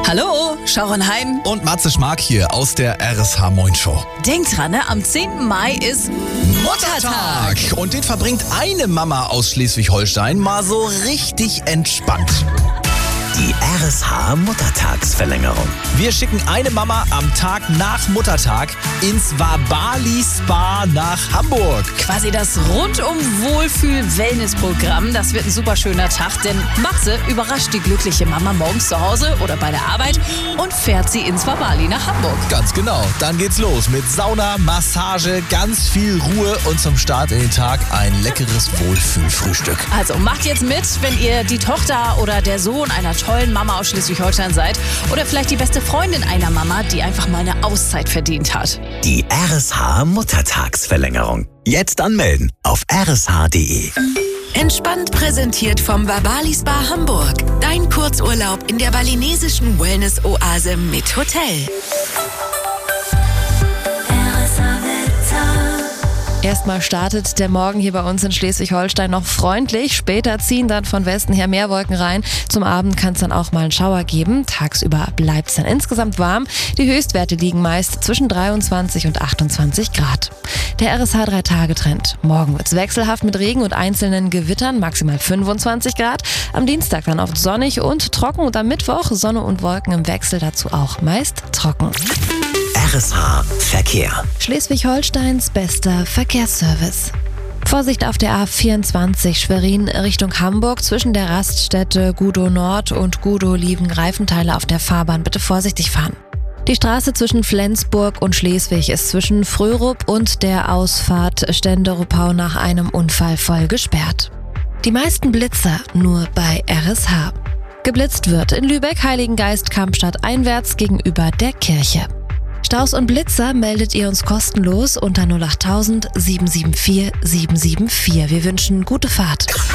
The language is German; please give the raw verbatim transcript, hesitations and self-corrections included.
Hallo, Sharon Hein. Und Matze Schmark hier aus der R S H Moin Show. Denkt dran, ne? Am zehnten Mai ist Muttertag. Und den verbringt eine Mama aus Schleswig-Holstein mal so richtig entspannt. Die R S H Muttertagsverlängerung. Wir schicken eine Mama am Tag nach Muttertag ins Wabali Spa nach Hamburg. Quasi das Rundum-Wohlfühl-Wellness-Programm. Das wird ein super schöner Tag, denn Matze überrascht die glückliche Mama morgens zu Hause oder bei der Arbeit und fährt sie ins Wabali nach Hamburg. Ganz genau. Dann geht's los mit Sauna, Massage, ganz viel Ruhe und zum Start in den Tag ein leckeres Wohlfühlfrühstück. Also macht jetzt mit, wenn ihr die Tochter oder der Sohn einer tollen Mama aus Schleswig-Holstein seid oder vielleicht die beste Freundin einer Mama, die einfach mal eine Auszeit verdient hat. Die R S H Muttertagsverlängerung. Jetzt anmelden auf r s h punkt d e. Entspannt präsentiert vom Wabali Spa Hamburg. Dein Kurzurlaub in der balinesischen Wellness-Oase mit Hotel. Erstmal startet der Morgen hier bei uns in Schleswig-Holstein noch freundlich. Später ziehen dann von Westen her mehr Wolken rein. Zum Abend kann es dann auch mal einen Schauer geben. Tagsüber bleibt es dann insgesamt warm. Die Höchstwerte liegen meist zwischen dreiundzwanzig und achtundzwanzig Grad. Der R S H drei Tage Trend. Morgen wird es wechselhaft mit Regen und einzelnen Gewittern, maximal fünfundzwanzig Grad. Am Dienstag dann oft sonnig und trocken und am Mittwoch Sonne und Wolken im Wechsel, dazu auch meist trocken. R S H Verkehr. Schleswig-Holsteins bester Verkehrsservice. Vorsicht auf der A vierundzwanzig Schwerin Richtung Hamburg. Zwischen der Raststätte Gudow Nord und Gudow liegen Reifenteile auf der Fahrbahn. Bitte vorsichtig fahren. Die Straße zwischen Flensburg und Schleswig ist zwischen Frörup und der Ausfahrt Stenderopau nach einem Unfall voll gesperrt. Die meisten Blitzer nur bei R S H. Geblitzt wird in Lübeck, Heiligengeist, Kampstadt einwärts gegenüber der Kirche. Staus und Blitzer meldet ihr uns kostenlos unter null acht tausend sieben sieben vier sieben sieben vier. Wir wünschen gute Fahrt.